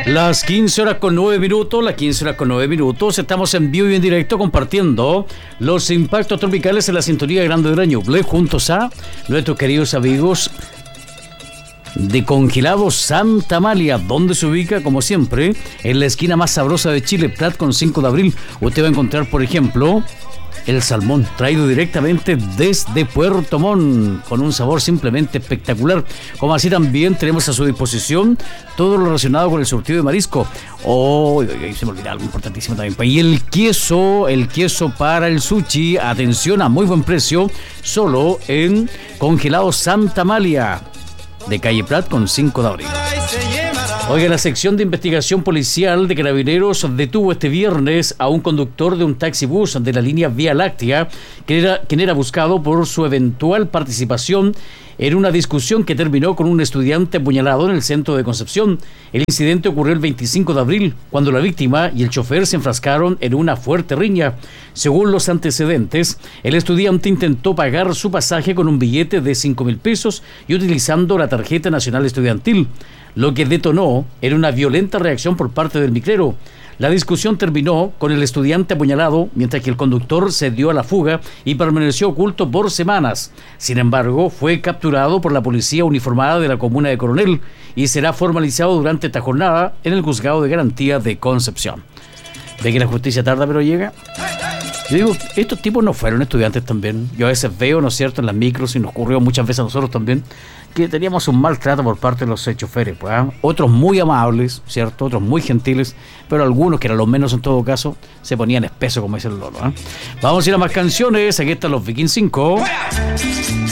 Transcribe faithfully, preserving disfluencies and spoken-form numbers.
Las quince horas con nueve minutos, las quince horas con nueve minutos, estamos en vivo y en directo compartiendo los impactos tropicales en la sintonía de Grande Duraño Ñuble, juntos a nuestros queridos amigos de Congelados Santa Amalia, donde se ubica, como siempre, en la esquina más sabrosa de Chile, Prat con cinco de abril. Usted va a encontrar, por ejemplo, el salmón traído directamente desde Puerto Montt, con un sabor simplemente espectacular. Como así también tenemos a su disposición todo lo relacionado con el surtido de marisco. Oh, se me olvidó algo importantísimo también. Y el queso, el queso para el sushi, atención, a muy buen precio, solo en Congelados Santa Amalia, de calle Prat con cinco de abril. Oiga, la sección de investigación policial de Carabineros detuvo este viernes a un conductor de un taxibús de la línea Vía Láctea, que era, quien era buscado por su eventual participación en una discusión que terminó con un estudiante apuñalado en el centro de Concepción. El incidente ocurrió el veinticinco de abril, cuando la víctima y el chofer se enfrascaron en una fuerte riña. Según los antecedentes, el estudiante intentó pagar su pasaje con un billete de cinco mil pesos y utilizando la tarjeta nacional estudiantil, lo que detonó en una violenta reacción por parte del micrero. La discusión terminó con el estudiante apuñalado, mientras que el conductor se dio a la fuga y permaneció oculto por semanas. Sin embargo, fue capturado por la policía uniformada de la comuna de Coronel y será formalizado durante esta jornada en el Juzgado de Garantía de Concepción. ¿Ve que la justicia tarda pero llega? Yo digo, estos tipos no fueron estudiantes también. Yo a veces veo, ¿no es cierto?, en las micros, y nos ocurrió muchas veces a nosotros también, que teníamos un maltrato por parte de los choferes, pues, ¿eh? Otros muy amables, ¿cierto?, otros muy gentiles, pero algunos, que eran los menos en todo caso, se ponían espesos, como dice el Lolo, ¿eh? Vamos a ir a más canciones. Aquí están los Vikings cinco.